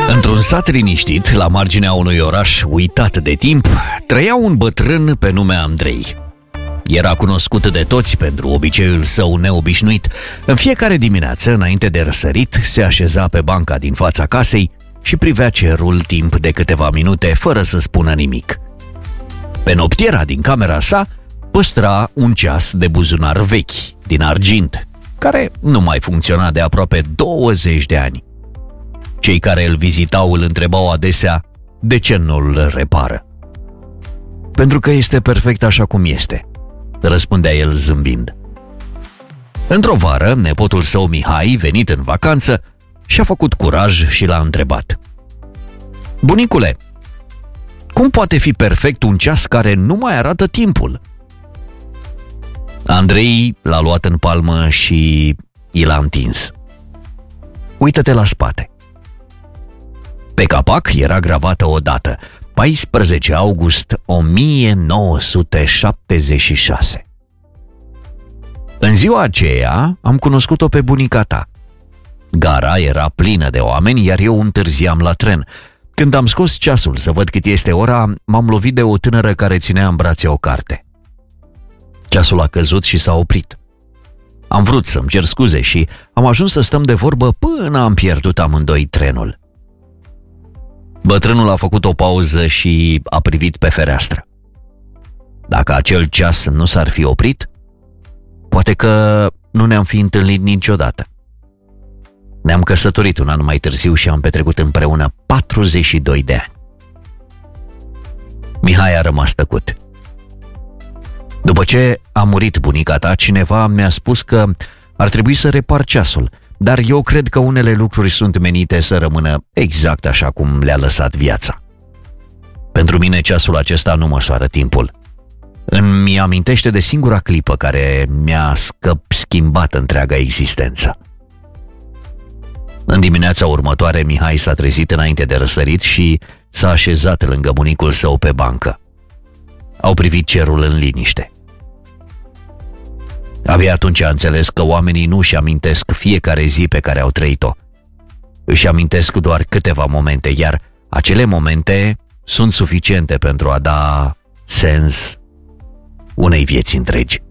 Într-un sat liniștit, la marginea unui oraș uitat de timp, trăia un bătrân pe nume Andrei. Era cunoscut de toți pentru obiceiul său neobișnuit. În fiecare dimineață, înainte de răsărit, se așeza pe banca din fața casei și privea cerul timp de câteva minute, fără să spună nimic. Pe noptiera din camera sa păstra un ceas de buzunar vechi, din argint, care nu mai funcționa de aproape 20 de ani. Cei care îl vizitau îl întrebau adesea de ce nu îl repară. Pentru că este perfect așa cum este, răspundea el zâmbind. Într-o vară, nepotul său Mihai, venit în vacanță, și-a făcut curaj și l-a întrebat: bunicule, cum poate fi perfect un ceas care nu mai arată timpul? Andrei l-a luat în palmă și i l-a întins. Uită-te la spate. Pe capac era gravată o dată: 14 august 1976. În ziua aceea am cunoscut-o pe bunica ta. Gara era plină de oameni, iar eu întârziam la tren. Când am scos ceasul să văd cât este ora, m-am lovit de o tânără care ținea în brațe o carte. Ceasul a căzut și s-a oprit. Am vrut să-mi cer scuze și am ajuns să stăm de vorbă până am pierdut amândoi trenul. Bătrânul a făcut o pauză și a privit pe fereastră. Dacă acel ceas nu s-ar fi oprit, poate că nu ne-am fi întâlnit niciodată. Ne-am căsătorit un an mai târziu și am petrecut împreună 42 de ani. Mihai a rămas tăcut. După ce a murit bunica ta, cineva mi-a spus că ar trebui să repar ceasul, dar eu cred că unele lucruri sunt menite să rămână exact așa cum le-a lăsat viața. Pentru mine ceasul acesta nu măsoară timpul. Îmi amintește de singura clipă care mi-a schimbat întreaga existență. În dimineața următoare, Mihai s-a trezit înainte de răsărit și s-a așezat lângă bunicul său pe bancă. Au privit cerul în liniște. Abia atunci a înțeles că oamenii nu își amintesc fiecare zi pe care au trăit-o. Își amintesc doar câteva momente, iar acele momente sunt suficiente pentru a da sens unei vieți întregi.